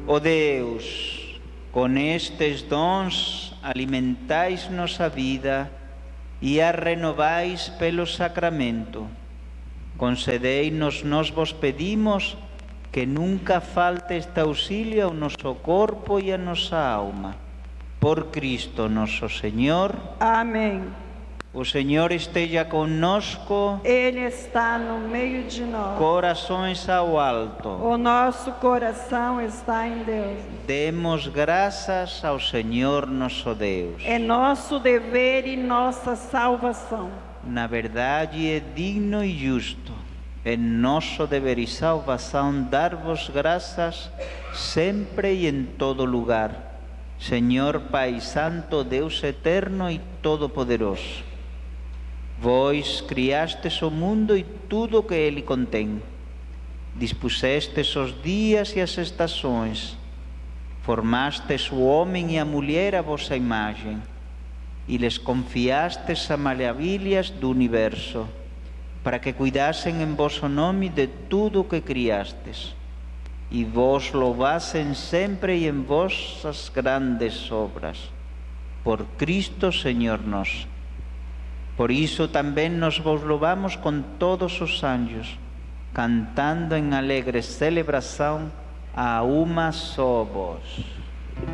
Ó Deus, com estes dons alimentais nossa vida e a renovais pelo sacramento. Concedei-nos, nós vos pedimos, que nunca falte este auxílio ao nosso corpo e à nossa alma. Por Cristo nosso Senhor. Amém. O Senhor esteja conosco. Ele está no meio de nós. Corações ao alto. O nosso coração está em Deus. Demos graças ao Senhor nosso Deus. É nosso dever e nossa salvação. Na verdade, é digno e justo, é nosso dever e salvação dar-vos graças sempre e em todo lugar, Senhor Pai Santo, Deus eterno e todo-poderoso. Vós criastes o mundo e tudo o que ele contém. Dispusestes os dias e as estações. Formastes o homem e a mulher à vossa imagem. E lhes confiastes as maravilhas do universo, para que cuidassem em vosso nome de tudo o que criastes. E vos louvassem sempre e em vossas grandes obras. Por Cristo Senhor nosso. Por isso também nós vos louvamos com todos os anjos, cantando em alegre celebração a uma só voz.